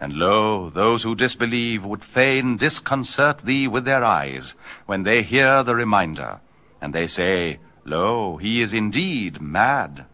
And lo, those who disbelieve would fain disconcert thee with their eyes, when they hear the reminder. And they say, Lo, he is indeed mad.